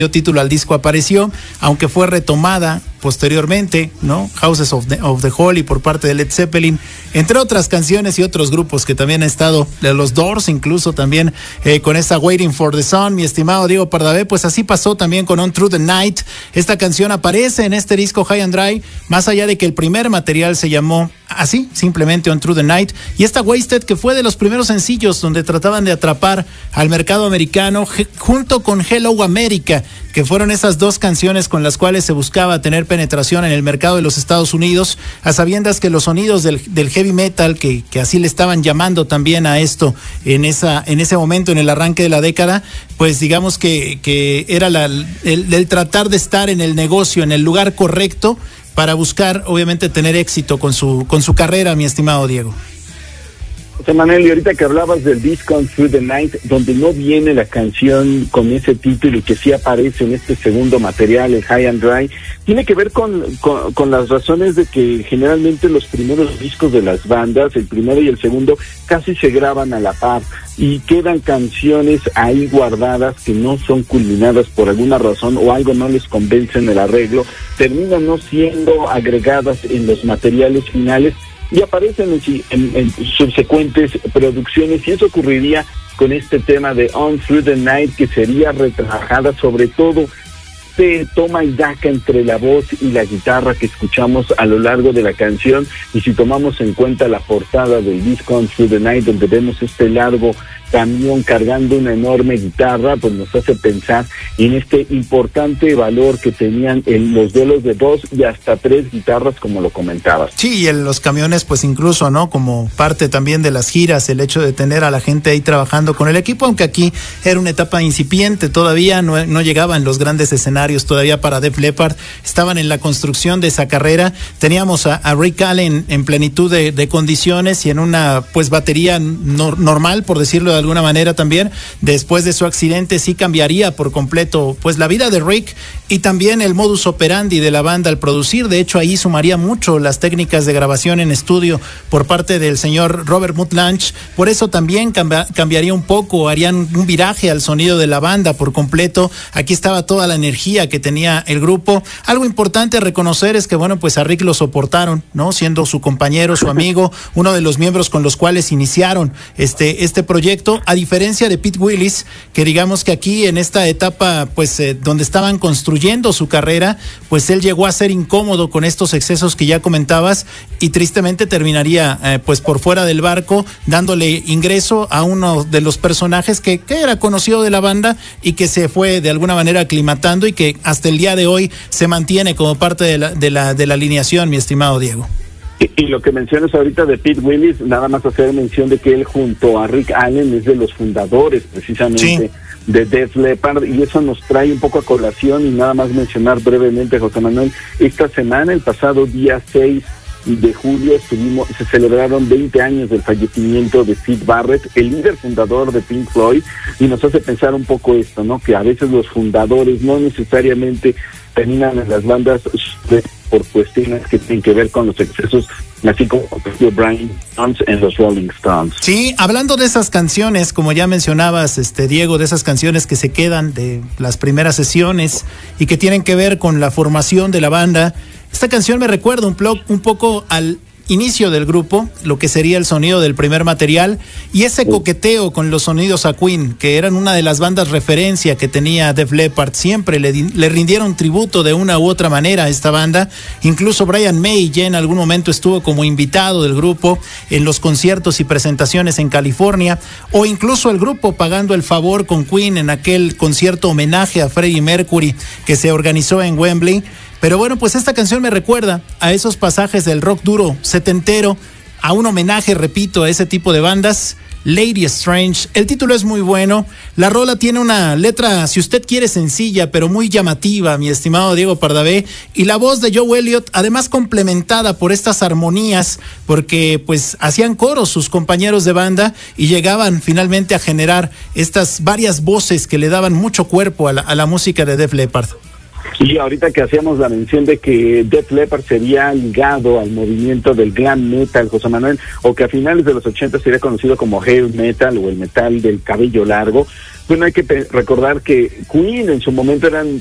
título al disco apareció, aunque fue retomada posteriormente, ¿no? Houses of the Holy por parte de Led Zeppelin, entre otras canciones y otros grupos que también han estado, de los Doors incluso también, con esta Waiting for the Sun, mi estimado Diego Pardavé. Pues así pasó también con On Through the Night. Esta canción aparece en este disco High and Dry, más allá de que el primer material se llamó así, simplemente On Through the Night, y esta Wasted, que fue de los primeros sencillos donde trataban de atrapar al mercado americano, junto con Hello America, que fueron esas dos canciones con las cuales se buscaba tener penetración en el mercado de los Estados Unidos, a sabiendas que los sonidos del heavy metal, que así le estaban llamando también a esto en ese momento, en el arranque de la década, pues digamos que era el tratar de estar en el negocio, en el lugar correcto, para buscar, obviamente, tener éxito con su carrera, mi estimado Diego. José Manuel, y ahorita que hablabas del disco On Through the Night, donde no viene la canción con ese título y que sí aparece en este segundo material, el High and Dry, tiene que ver con las razones de que generalmente los primeros discos de las bandas, el primero y el segundo, casi se graban a la par y quedan canciones ahí guardadas que no son culminadas por alguna razón o algo no les convence en el arreglo, terminan no siendo agregadas en los materiales finales y aparecen en subsecuentes producciones, y eso ocurriría con este tema de On Through the Night, que sería retrabajada sobre todo de toma y daca entre la voz y la guitarra que escuchamos a lo largo de la canción. Y si tomamos en cuenta la portada del disco On Through the Night, donde vemos este largo camión cargando una enorme guitarra, pues nos hace pensar en este importante valor que tenían en los duelos de 2 y hasta 3 guitarras, como lo comentabas. Sí, y en los camiones, pues incluso, ¿no? Como parte también de las giras, el hecho de tener a la gente ahí trabajando con el equipo, aunque aquí era una etapa incipiente, todavía no llegaban los grandes escenarios todavía para Def Leppard, estaban en la construcción de esa carrera. Teníamos a Rick Allen en plenitud de condiciones y en una pues batería normal, por decirlo de alguna manera también. Después de su accidente sí cambiaría por completo pues la vida de Rick y también el modus operandi de la banda al producir. De hecho, ahí sumaría mucho las técnicas de grabación en estudio por parte del señor Robert Mutt Lange. Por eso también cambiaría un poco, harían un viraje al sonido de la banda por completo. Aquí estaba toda la energía que tenía el grupo. Algo importante a reconocer es que, bueno, pues a Rick lo soportaron, ¿no? Siendo su compañero, su amigo, uno de los miembros con los cuales iniciaron este proyecto, a diferencia de Pete Willis, que digamos que aquí en esta etapa, pues donde estaban construyendo su carrera, pues él llegó a ser incómodo con estos excesos que ya comentabas y tristemente terminaría pues por fuera del barco, dándole ingreso a uno de los personajes que era conocido de la banda y que se fue de alguna manera aclimatando y que hasta el día de hoy se mantiene como parte de la alineación, mi estimado Diego. Y lo que mencionas ahorita de Pete Willis, nada más hacer mención de que él junto a Rick Allen es de los fundadores precisamente de Def Leppard, y eso nos trae un poco a colación. Y nada más mencionar brevemente, José Manuel, esta semana, el pasado día 6 de julio, se celebraron 20 años del fallecimiento de Syd Barrett, el líder fundador de Pink Floyd, y nos hace pensar un poco esto, ¿no? Que a veces los fundadores no necesariamente terminan en las bandas por cuestiones que tienen que ver con los excesos, así como Brian Jones en los Rolling Stones. Sí, hablando de esas canciones, como ya mencionabas, Diego, de esas canciones que se quedan de las primeras sesiones y que tienen que ver con la formación de la banda, esta canción me recuerda un poco al inicio del grupo, lo que sería el sonido del primer material y ese coqueteo con los sonidos a Queen, que eran una de las bandas referencia que tenía Def Leppard. Siempre le rindieron tributo de una u otra manera a esta banda. Incluso Brian May ya en algún momento estuvo como invitado del grupo en los conciertos y presentaciones en California, o incluso el grupo pagando el favor con Queen en aquel concierto homenaje a Freddie Mercury que se organizó en Wembley. Pero bueno, pues esta canción me recuerda a esos pasajes del rock duro setentero, a un homenaje, repito, a ese tipo de bandas. Lady Strange, el título es muy bueno, la rola tiene una letra, si usted quiere, sencilla, pero muy llamativa, mi estimado Diego Pardavé, y la voz de Joe Elliott, además complementada por estas armonías, porque pues hacían coros sus compañeros de banda y llegaban finalmente a generar estas varias voces que le daban mucho cuerpo a la música de Def Leppard. Y ahorita que hacíamos la mención de que Def Leppard sería ligado al movimiento del glam metal, José Manuel, o que a finales de los 80 sería conocido como hair metal o el metal del cabello largo, bueno, hay que recordar que Queen en su momento eran